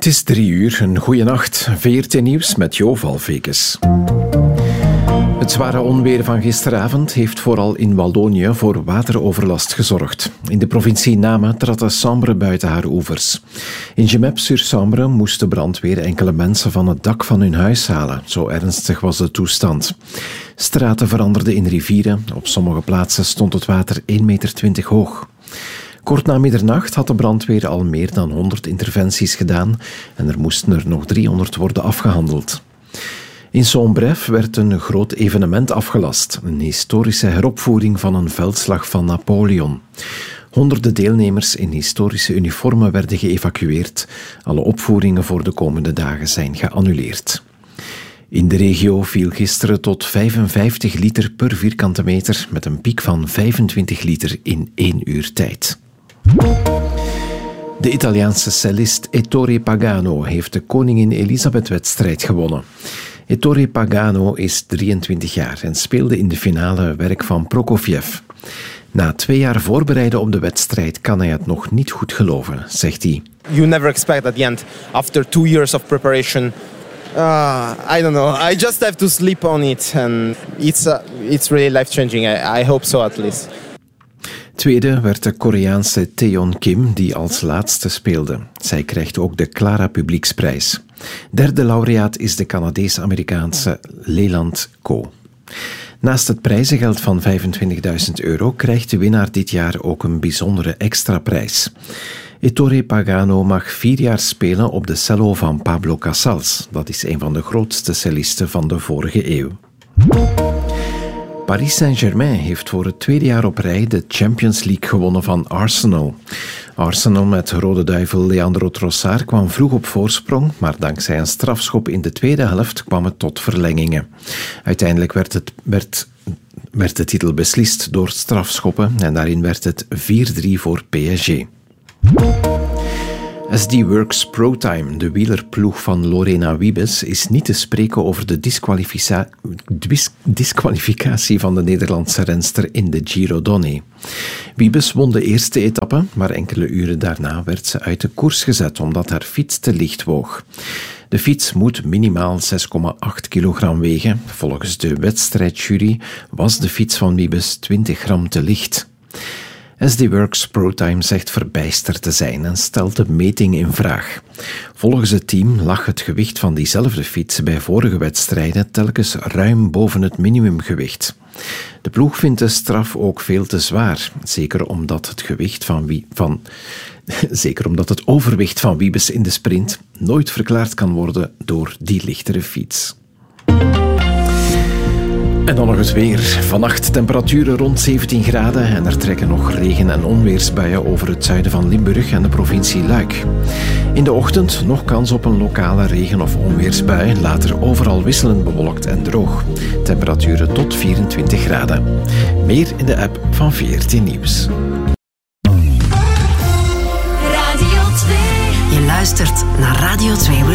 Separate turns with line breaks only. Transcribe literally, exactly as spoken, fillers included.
is drie uur, een goeie nacht. V R T Nieuws met Jo Valvekes. Het zware onweer van gisteravond heeft vooral in Wallonië voor wateroverlast gezorgd. In de provincie Nama trad de Sambre buiten haar oevers. In Gemep-sur-Sambre moest de brandweer enkele mensen van het dak van hun huis halen. Zo ernstig was de toestand. Straten veranderden in rivieren. Op sommige plaatsen stond het water één meter twintig hoog. Kort na middernacht had de brandweer al meer dan honderd interventies gedaan en er moesten er nog driehonderd worden afgehandeld. In Saint-Bref werd een groot evenement afgelast, een historische heropvoering van een veldslag van Napoleon. Honderden deelnemers in historische uniformen werden geëvacueerd. Alle opvoeringen voor de komende dagen zijn geannuleerd. In de regio viel gisteren tot vijfenvijftig liter per vierkante meter, met een piek van vijfentwintig liter in één uur tijd. De Italiaanse cellist Ettore Pagano heeft de Koningin Elisabeth-wedstrijd gewonnen. Ettore Pagano is drieëntwintig jaar en speelde in de finale werk van Prokofjev. Na twee jaar voorbereiden op de wedstrijd kan hij het nog niet goed geloven, zegt hij.
You never expect at the end, after two years of preparation, uh, I don't know, I just have to sleep on it and it's uh, it's really life-changing. I, I hope so at least.
Tweede werd de Koreaanse Taeyeon Kim, die als laatste speelde. Zij krijgt ook de Clara Publieksprijs. Derde laureaat is de Canadees-Amerikaanse Leland Ko. Naast het prijzengeld van vijfentwintigduizend euro krijgt de winnaar dit jaar ook een bijzondere extra prijs. Ettore Pagano mag vier jaar spelen op de cello van Pablo Casals. Dat is een van de grootste cellisten van de vorige eeuw. Paris Saint-Germain heeft voor het tweede jaar op rij de Champions League gewonnen van Arsenal. Arsenal met rode duivel Leandro Trossard kwam vroeg op voorsprong, maar dankzij een strafschop in de tweede helft kwam het tot verlengingen. Uiteindelijk werd, het, werd, werd de titel beslist door strafschoppen en daarin werd het vier drie voor P S G. S D Works ProTime, de wielerploeg van Lorena Wiebes, is niet te spreken over de disqualifica- dis- disqualificatie van de Nederlandse renster in de Giro Donne. Wiebes won de eerste etappe, maar enkele uren daarna werd ze uit de koers gezet omdat haar fiets te licht woog. De fiets moet minimaal zes komma acht kilogram wegen. Volgens de wedstrijdjury was de fiets van Wiebes twintig gram te licht. S D Works ProTime zegt verbijsterd te zijn en stelt de meting in vraag. Volgens het team lag het gewicht van diezelfde fiets bij vorige wedstrijden telkens ruim boven het minimumgewicht. De ploeg vindt de straf ook veel te zwaar, zeker omdat het, gewicht van wie, van, zeker omdat het overwicht van Wiebes in de sprint nooit verklaard kan worden door die lichtere fiets. En dan nog het weer. Vannacht temperaturen rond zeventien graden en er trekken nog regen- en onweersbuien over het zuiden van Limburg en de provincie Luik. In de ochtend nog kans op een lokale regen- of onweersbui, later overal wisselend bewolkt en droog. Temperaturen tot vierentwintig graden. Meer in de app van V R T Nieuws.
Radio twee. Je luistert naar Radio twee.